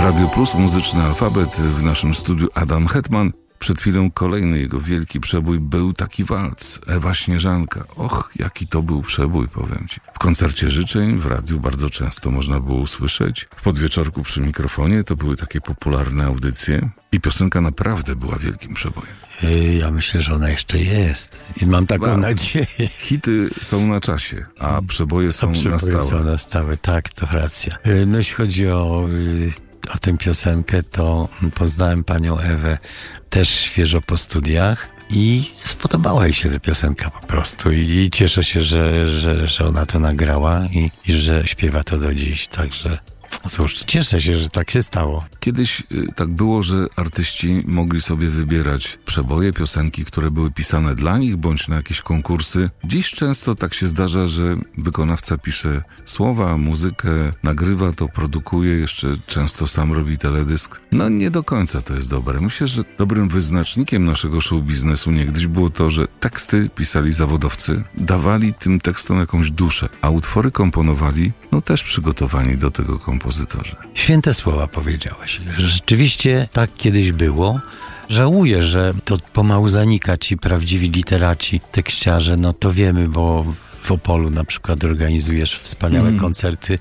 Radio Plus, muzyczny alfabet. W naszym studiu Adam Hetman. Przed chwilą kolejny jego wielki przebój był taki walc, Ewa Śnieżanka. Och, jaki to był przebój, powiem ci. W koncercie życzeń w radiu bardzo często można było usłyszeć. W podwieczorku przy mikrofonie to były takie popularne audycje i piosenka naprawdę była wielkim przebojem. Ja myślę, że ona jeszcze jest i mam taką nadzieję. Hity są na czasie, a przeboje są na stałe. Są na stałe, tak, to racja. No jeśli chodzi o tę piosenkę, to poznałem panią Ewę też świeżo po studiach i spodobała jej się ta piosenka po prostu i cieszę się, że ona to nagrała i że śpiewa to do dziś, także cóż, cieszę się, że tak się stało. Kiedyś tak było, że artyści mogli sobie wybierać przeboje, piosenki, które były pisane dla nich, bądź na jakieś konkursy. Dziś często tak się zdarza, że wykonawca pisze słowa, muzykę, nagrywa to, produkuje, jeszcze często sam robi teledysk. No nie do końca to jest dobre. Myślę, że dobrym wyznacznikiem naszego show biznesu niegdyś było to, że teksty pisali zawodowcy, dawali tym tekstom jakąś duszę, a utwory komponowali, no też przygotowani do tego kompozytorzy. Święte słowa powiedziałeś. Rzeczywiście tak kiedyś było. Żałuję, że to pomału zanika, ci prawdziwi literaci, tekściarze, no to wiemy, bo w Opolu na przykład organizujesz wspaniałe koncerty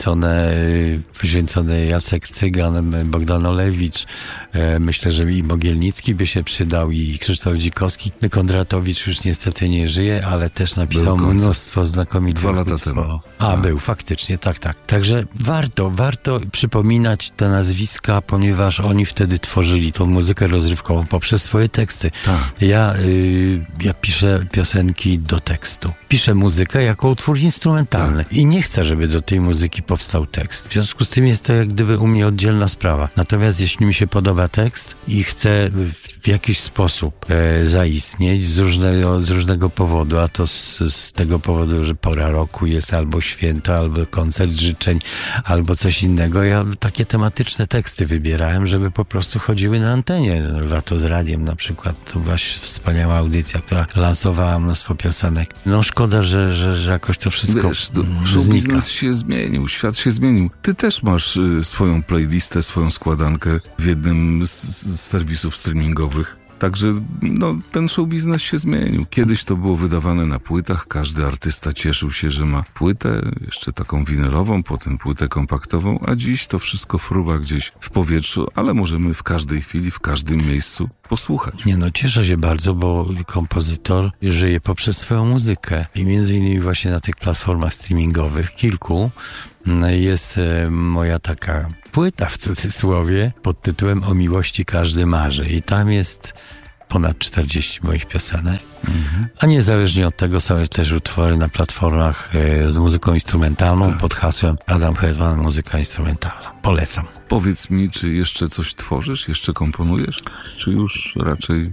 poświęcone Jacek Cygan, Bogdan Olewicz. Myślę, że i Mogielnicki by się przydał, i Krzysztof Dzikowski. Kondratowicz już niestety nie żyje, ale też napisał mnóstwo znakomitych 2 lata temu. Był faktycznie, tak. Także warto przypominać te nazwiska, ponieważ oni wtedy tworzyli tą muzykę rozrywkową poprzez swoje teksty. Tak. Ja piszę piosenki do tekstu. Piszę muzykę jako utwór instrumentalny i nie chcę, żeby do tej muzyki powstał tekst. W związku z tym jest to jak gdyby u mnie oddzielna sprawa. Natomiast jeśli mi się podoba tekst i chcę w jakiś sposób zaistnieć z różnego powodu, a to z tego powodu, że pora roku jest albo święto, albo koncert życzeń, albo coś innego. Ja takie tematyczne teksty wybierałem, żeby po prostu chodziły na antenie. Lato z radiem na przykład. To była wspaniała audycja, która lansowała mnóstwo piosenek. No szkoda, że jakoś to wszystko show biznes się zmienił, świat się zmienił. Ty też masz swoją playlistę, swoją składankę w jednym z serwisów streamingowych. Także ten show biznes się zmienił. Kiedyś to było wydawane na płytach. Każdy artysta cieszył się, że ma płytę, jeszcze taką winylową, potem płytę kompaktową, a dziś to wszystko fruwa gdzieś w powietrzu, ale możemy w każdej chwili, w każdym miejscu posłuchać. Cieszę się bardzo, bo kompozytor żyje poprzez swoją muzykę i między innymi właśnie na tych platformach streamingowych kilku jest moja taka płyta w cudzysłowie pod tytułem O miłości każdy marzy i tam jest ponad 40 moich piosenek, a niezależnie od tego są też utwory na platformach z muzyką instrumentalną pod hasłem Adam Hetman, muzyka instrumentalna. Polecam. Powiedz mi, czy jeszcze coś tworzysz, jeszcze komponujesz, czy już raczej